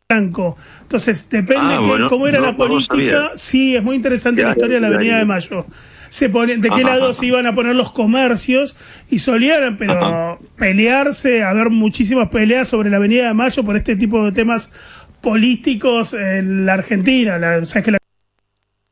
Franco. Entonces, depende cómo era la política. Sí, es muy interesante la historia de la Avenida de Mayo. De qué lado se iban a poner los comercios y solían, pero pelearse, haber muchísimas peleas sobre la Avenida de Mayo por este tipo de temas políticos en la Argentina. Sabes que la